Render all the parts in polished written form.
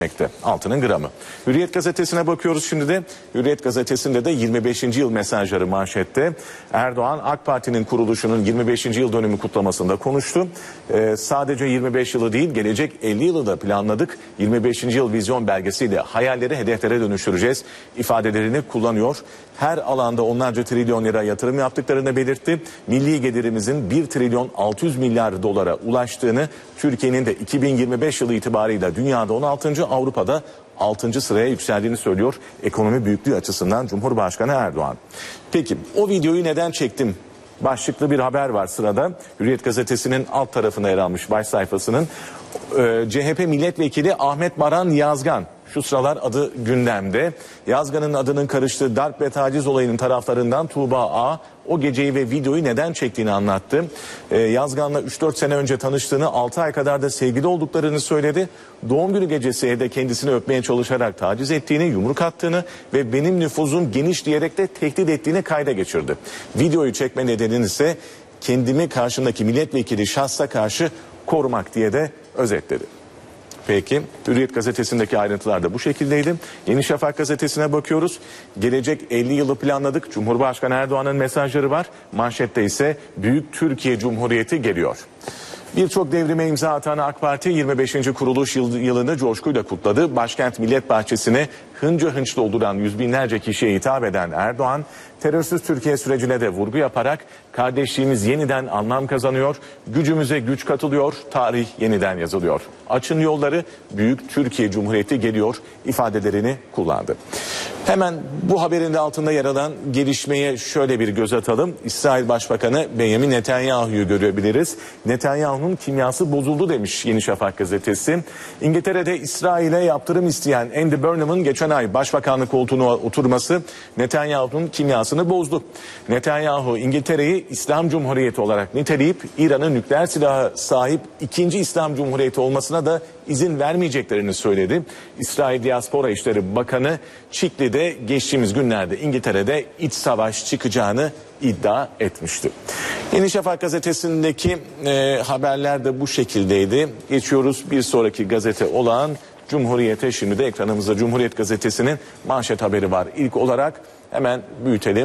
altının gramı. Hürriyet gazetesine bakıyoruz şimdi de. Hürriyet gazetesinde de 25. yıl mesajları manşette. Erdoğan AK Parti'nin kuruluşunun 25. yıl dönümü kutlamasında konuştu. Sadece 25 yılı değil, gelecek 50 yılı da planladık. 25. yıl vizyon belgesiyle hayalleri hedeflere dönüştüreceğiz ifadelerini kullanıyor. Her alanda onlarca trilyon lira yatırım yaptıklarını belirtti. Milli gelirimizin 1 trilyon 600 milyar dolara ulaştığını, Türkiye'nin de 2025 yılı itibarıyla dünyada 16. Avrupa'da 6. sıraya yükseldiğini söylüyor ekonomi büyüklüğü açısından Cumhurbaşkanı Erdoğan. Peki o videoyu neden çektim? Başlıklı bir haber var sırada. Hürriyet gazetesinin alt tarafına yer almış baş sayfasının. CHP milletvekili Ahmet Baran Yazgan. Şu sıralar adı gündemde. Yazgan'ın adının karıştığı darp ve taciz olayının taraflarından Tuğba A. o geceyi ve videoyu neden çektiğini anlattı. Yazgan'la 3-4 sene önce tanıştığını, 6 ay kadar da sevgili olduklarını söyledi. Doğum günü gecesi evde kendisini öpmeye çalışarak taciz ettiğini, yumruk attığını ve benim nüfuzum geniş diyerek de tehdit ettiğini kayda geçirdi. Videoyu çekme nedenini ise kendimi karşımdaki milletvekili şahsa karşı korumak diye de özetledi. Peki, Hürriyet gazetesindeki ayrıntılar da bu şekildeydi. Yeni Şafak gazetesine bakıyoruz. Gelecek 50 yılı planladık. Cumhurbaşkanı Erdoğan'ın mesajları var. Manşette ise Büyük Türkiye Cumhuriyeti geliyor. Birçok devrime imza atan AK Parti 25. kuruluş yılını coşkuyla kutladı. Başkent Millet Bahçesi'ne hınca hınç dolduran yüz binlerce kişiye hitap eden Erdoğan, terörsüz Türkiye sürecine de vurgu yaparak kardeşliğimiz yeniden anlam kazanıyor, gücümüze güç katılıyor, tarih yeniden yazılıyor. Açın yolları, Büyük Türkiye Cumhuriyeti geliyor ifadelerini kullandı. Hemen bu haberin de altında yer alan gelişmeye şöyle bir göz atalım. İsrail Başbakanı Benjamin Netanyahu'yu görebiliriz. Netanyahu'nun kimyası bozuldu demiş Yeni Şafak gazetesi. İngiltere'de İsrail'e yaptırım isteyen Andy Burnham'ın geçen ay başbakanlık koltuğuna oturması Netanyahu'nun kimyasını bozdu. Netanyahu İngiltere'yi İslam Cumhuriyeti olarak niteleyip İran'ın nükleer silaha sahip ikinci İslam Cumhuriyeti olmasına da izin vermeyeceklerini söyledi. İsrail Diaspora İşleri Bakanı Çikli'de geçtiğimiz günlerde İngiltere'de iç savaş çıkacağını iddia etmişti. Yeni Şafak gazetesindeki haberler de bu şekildeydi. Geçiyoruz bir sonraki gazete olan Cumhuriyet'e. Şimdi de ekranımızda Cumhuriyet gazetesinin manşet haberi var. İlk olarak hemen büyütelim.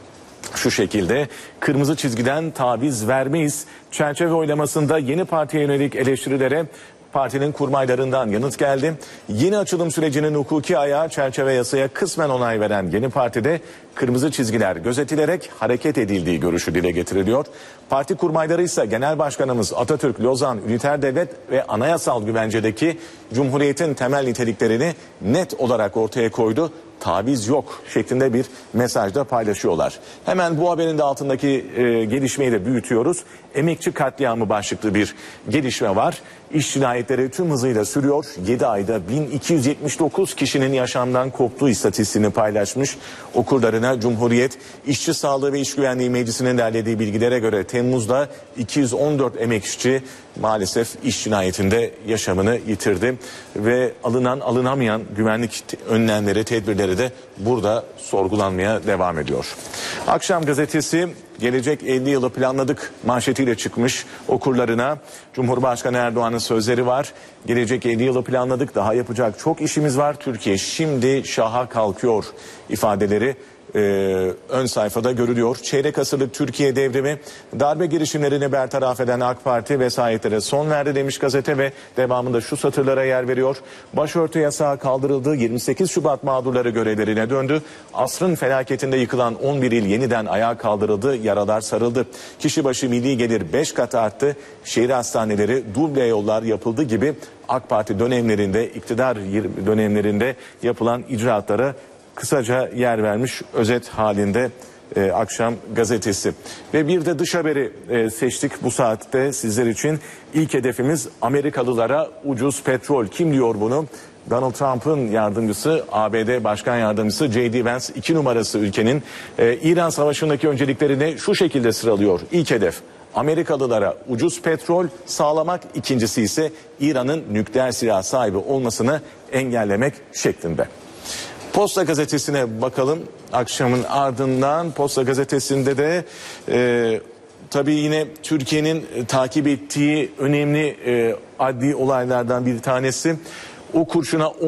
Şu şekilde: kırmızı çizgiden taviz vermeyiz. Çerçeve oylamasında yeni partiye yönelik eleştirilere partinin kurmaylarından yanıt geldi. Yeni açılım sürecinin hukuki ayağı çerçeve yasaya kısmen onay veren yeni partide kırmızı çizgiler gözetilerek hareket edildiği görüşü dile getiriliyor. Parti kurmayları ise Genel Başkanımız Atatürk, Lozan, üniter devlet ve anayasal güvencedeki Cumhuriyet'in temel niteliklerini net olarak ortaya koydu. Taviz yok şeklinde bir mesajda paylaşıyorlar. Hemen bu haberin de altındaki gelişmeyi de büyütüyoruz. Emekçi katliamı başlıklı bir gelişme var. İş cinayetleri tüm hızıyla sürüyor. 7 ayda 1279 kişinin yaşamdan koptuğu istatistiğini paylaşmış. Okurlarına Cumhuriyet İşçi Sağlığı ve İş Güvenliği Meclisi'nin derlediği bilgilere göre Temmuz'da 214 emekçi maalesef iş cinayetinde yaşamını yitirdi. Ve alınamayan güvenlik önlemleri, tedbirleri de burada sorgulanmaya devam ediyor. Akşam gazetesi gelecek 50 yılı planladık manşetiyle çıkmış okurlarına. Cumhurbaşkanı Erdoğan'ın sözleri var. Gelecek 50 yılı planladık, daha yapacak çok işimiz var. Türkiye şimdi şaha kalkıyor ifadeleri ön sayfada görülüyor. Çeyrek asırlık Türkiye devrimi, darbe girişimlerini bertaraf eden AK Parti vesayetlere son verdi demiş gazete ve devamında şu satırlara yer veriyor. Başörtü yasağı kaldırıldı, 28 Şubat mağdurları görevlerine döndü. Asrın felaketinde yıkılan 11 il yeniden ayağa kaldırıldı, yaralar sarıldı. Kişi başı milli gelir 5 kat arttı, şehir hastaneleri, duble yollar yapıldı gibi AK Parti dönemlerinde, iktidar dönemlerinde yapılan icraatlara kısaca yer vermiş özet halinde Akşam gazetesi. Ve bir de dış haberi seçtik bu saatte sizler için. İlk hedefimiz Amerikalılara ucuz petrol. Kim diyor bunu? Donald Trump'ın yardımcısı, ABD Başkan Yardımcısı J.D. Vance 2 numarası ülkenin İran Savaşı'ndaki önceliklerini şu şekilde sıralıyor. İlk hedef Amerikalılara ucuz petrol sağlamak, ikincisi ise İran'ın nükleer silah sahibi olmasını engellemek şeklinde. Posta gazetesine bakalım. Akşamın ardından Posta gazetesinde de tabii yine Türkiye'nin takip ettiği önemli adli olaylardan bir tanesi. O kurşuna